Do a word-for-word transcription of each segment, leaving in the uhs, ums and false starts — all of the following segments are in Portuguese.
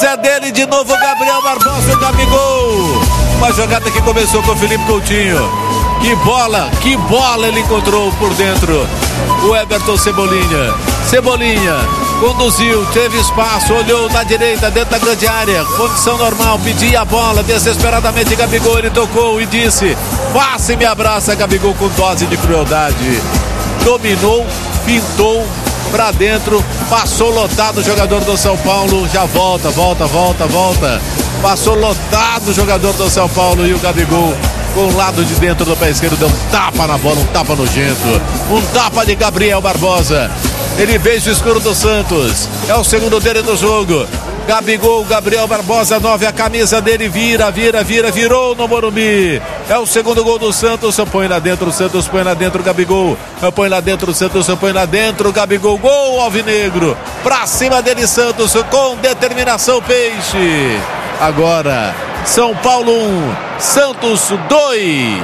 é dele de novo, Gabriel Barbosa, o Gabigol. Uma jogada que começou com o Felipe Coutinho. Que bola, que bola ele encontrou por dentro. O Everton Cebolinha. Cebolinha conduziu, teve espaço, olhou na direita, dentro da grande área. Condição normal, pedia a bola desesperadamente. Gabigol, ele tocou e disse: faça e me abraça. Gabigol com dose de crueldade. Dominou, pintou pra dentro, passou lotado o jogador do São Paulo. Já volta, volta, volta, volta. Passou lotado o jogador do São Paulo e o Gabigol com o lado de dentro do pé esquerdo deu um tapa na bola, um tapa nojento. Um tapa de Gabriel Barbosa. Ele beija o escuro do Santos. É o segundo dele do jogo. Gabigol, Gabriel Barbosa, nove, a camisa dele vira, vira, vira, virou no Morumbi. É o segundo gol do Santos. Põe lá dentro, o Santos põe lá dentro, Gabigol. Põe lá dentro, o Santos põe lá dentro, Gabigol. Gol alvinegro. Pra cima dele, Santos, com determinação, Peixe. Agora, São Paulo um, Santos dois.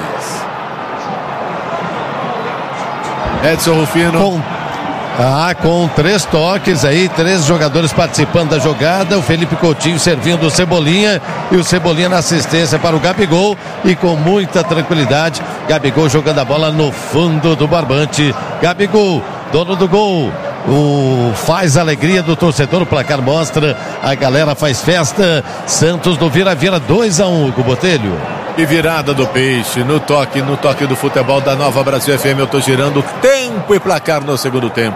Edson Rufino. Com, ah, com três toques aí, três jogadores participando da jogada. O Felipe Coutinho servindo o Cebolinha e o Cebolinha na assistência para o Gabigol. E com muita tranquilidade, Gabigol jogando a bola no fundo do barbante. Gabigol, dono do gol. O faz a alegria do torcedor, o placar mostra, a galera faz festa. Santos do vira-vira dois a um, Hugo Botelho. E virada do Peixe, no toque, no toque do futebol da Nova Brasil F M. Eu tô girando tempo e placar no segundo tempo.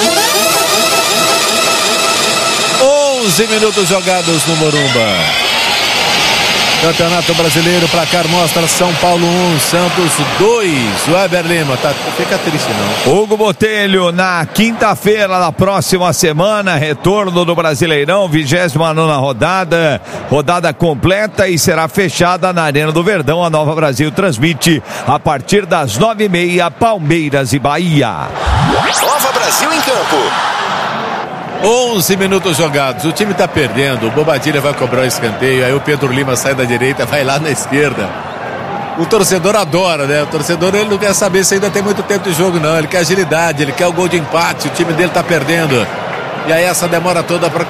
onze minutos jogados no Morumba. Campeonato Brasileiro, placar mostra São Paulo um, Santos dois. O Weber Lima, tá, fica triste não. Hugo Botelho, na quinta-feira da próxima semana, retorno do Brasileirão, vigésima nona rodada, rodada completa e será fechada na Arena do Verdão. A Nova Brasil transmite a partir das nove e meia, Palmeiras e Bahia. Nova Brasil em campo. onze minutos jogados, o time tá perdendo. O Bobadilha vai cobrar o escanteio. Aí o Pedro Lima sai da direita, vai lá na esquerda. O torcedor adora, né? O torcedor, ele não quer saber se ainda tem muito tempo de jogo, não. Ele quer agilidade, ele quer o gol de empate. O time dele tá perdendo. E aí essa demora toda para